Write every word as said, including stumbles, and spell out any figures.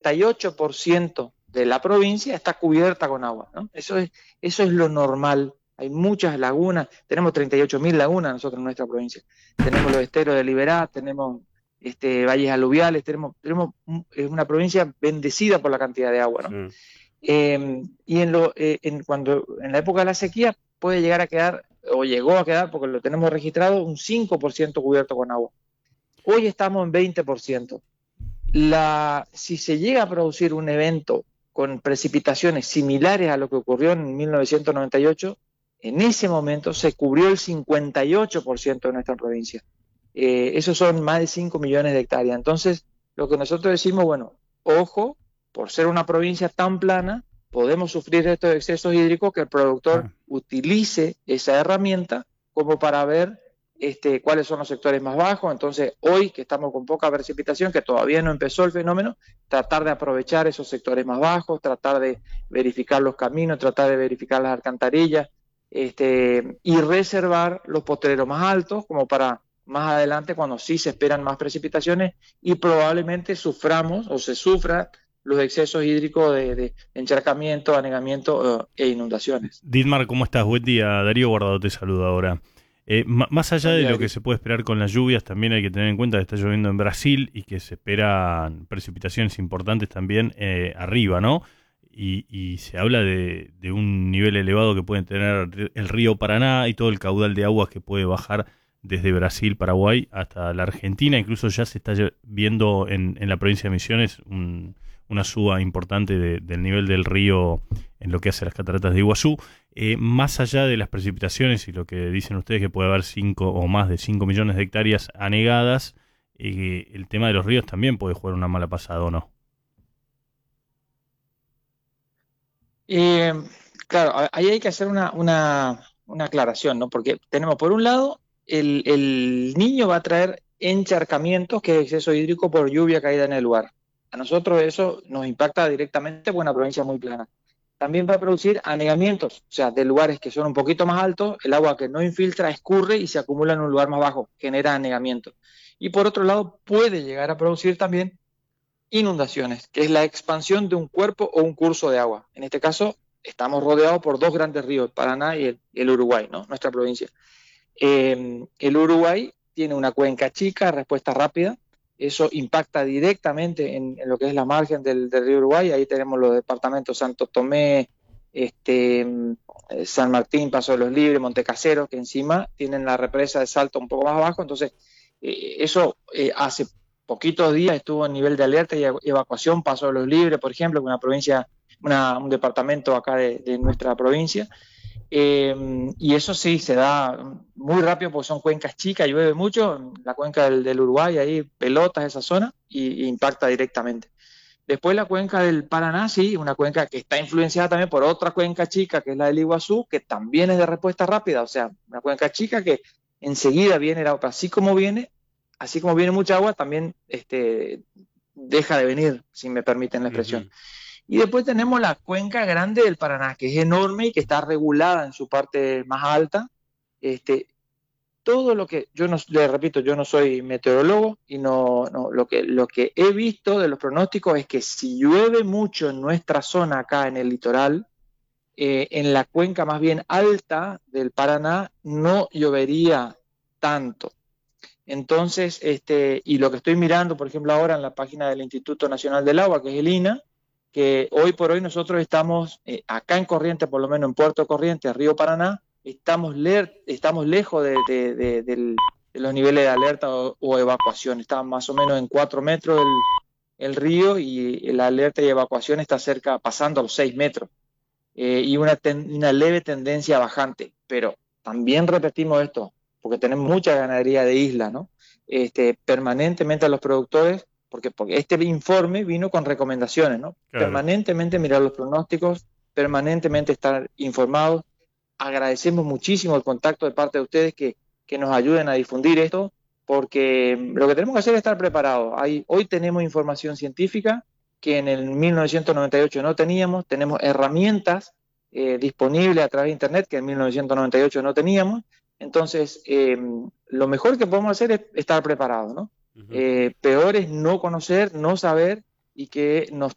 noventa y ocho por ciento de la provincia está cubierta con agua, ¿no? Eso es, eso es lo normal. Hay muchas lagunas, tenemos treinta y ocho mil lagunas nosotros en nuestra provincia. Tenemos los esteros de Liberá, tenemos este, valles aluviales, tenemos, tenemos es una provincia bendecida por la cantidad de agua, ¿no? Sí. Eh, y en, lo, eh, en, cuando, en la época de la sequía puede llegar a quedar, o llegó a quedar, porque lo tenemos registrado, un cinco por ciento cubierto con agua. Hoy estamos en veinte por ciento. La, si se llega a producir un evento con precipitaciones similares a lo que ocurrió en mil novecientos noventa y ocho, en ese momento se cubrió el cincuenta y ocho por ciento de nuestra provincia. Eh, esos son más de cinco millones de hectáreas. Entonces, lo que nosotros decimos, bueno, ojo, por ser una provincia tan plana, podemos sufrir estos excesos hídricos, que el productor Ah, utilice esa herramienta como para ver este, cuáles son los sectores más bajos. Entonces, hoy que estamos con poca precipitación, que todavía no empezó el fenómeno, tratar de aprovechar esos sectores más bajos, tratar de verificar los caminos, tratar de verificar las alcantarillas, este, y reservar los potreros más altos como para más adelante, cuando sí se esperan más precipitaciones y probablemente suframos o se sufra los excesos hídricos de, de encharcamiento, anegamiento uh, e inundaciones. Dietmar, ¿cómo estás? Buen día. Darío Guardado te saluda ahora. Eh, m- más allá Buen de día, lo que Darío. se puede esperar con las lluvias, también hay que tener en cuenta que está lloviendo en Brasil y que se esperan precipitaciones importantes también eh, arriba, ¿no? Y, y se habla de, de un nivel elevado que puede tener el río Paraná y todo el caudal de aguas que puede bajar desde Brasil, Paraguay hasta la Argentina. Incluso ya se está lle- viendo en, en la provincia de Misiones un- una suba importante de- del nivel del río en lo que hace a las cataratas de Iguazú. Eh, más allá de las precipitaciones y lo que dicen ustedes que puede haber cinco o más de cinco millones de hectáreas anegadas, eh, el tema de los ríos también puede jugar una mala pasada, ¿o no? Eh, claro, a- ahí hay que hacer una, una, una aclaración, ¿no? Porque tenemos, por un lado, el, el niño va a traer encharcamientos, que es exceso hídrico por lluvia caída en el lugar. A nosotros eso nos impacta directamente porque es una provincia muy plana. También va a producir anegamientos, o sea, de lugares que son un poquito más altos, el agua que no infiltra escurre y se acumula en un lugar más bajo, genera anegamiento. Y por otro lado, puede llegar a producir también inundaciones, que es la expansión de un cuerpo o un curso de agua. En este caso, estamos rodeados por dos grandes ríos, el Paraná y el, el Uruguay, ¿no? Nuestra provincia. Eh, el Uruguay tiene una cuenca chica, respuesta rápida. Eso impacta directamente en, en lo que es la margen del, del río Uruguay. Ahí tenemos los departamentos Santo Tomé, este, San Martín, Paso de los Libres, Montecaseros, que encima tienen la represa de Salto un poco más abajo. Entonces, eh, eso eh, hace poquitos días estuvo en nivel de alerta y evacuación, Paso de los Libres, por ejemplo, que es una provincia, una, un departamento acá de, de nuestra provincia. Eh, y eso sí, se da muy rápido porque son cuencas chicas, llueve mucho, la cuenca del, del Uruguay, ahí pelotas esa zona, y, y impacta directamente. Después la cuenca del Paraná, sí, una cuenca que está influenciada también por otra cuenca chica, que es la del Iguazú, que también es de respuesta rápida, o sea, una cuenca chica que enseguida viene el agua, así como viene, así como viene mucha agua, también este, deja de venir, si me permiten la expresión. Ujú. Y después tenemos la cuenca grande del Paraná, que es enorme y que está regulada en su parte más alta. Este, todo lo que, yo no, le repito, yo no soy meteorólogo y no, no lo, que, lo que he visto de los pronósticos es que si llueve mucho en nuestra zona acá en el litoral, eh, en la cuenca más bien alta del Paraná no llovería tanto. Entonces, este, y lo que estoy mirando, por ejemplo, ahora en la página del Instituto Nacional del Agua, que es el I N A, que hoy por hoy nosotros estamos eh, acá en Corrientes, por lo menos en Puerto Corrientes, Río Paraná, estamos, le estamos lejos de, de, de, de, de los niveles de alerta o, o evacuación. Está más o menos en cuatro metros el, el río y la alerta y evacuación está cerca, pasando a los seis metros. Eh, y una, ten, una leve tendencia bajante. Pero también repetimos esto, porque tenemos mucha ganadería de isla, ¿no? Este, permanentemente a los productores, porque, porque este informe vino con recomendaciones, ¿no? Claro. Permanentemente mirar los pronósticos, permanentemente estar informados. Agradecemos muchísimo el contacto de parte de ustedes que, que nos ayuden a difundir esto, porque lo que tenemos que hacer es estar preparados. Hay, hoy tenemos información científica que en el mil novecientos noventa y ocho no teníamos, tenemos herramientas eh, disponibles a través de Internet que en mil novecientos noventa y ocho no teníamos. Entonces, eh, lo mejor que podemos hacer es estar preparados, ¿no? Ujú. Eh, peor es no conocer, no saber y que nos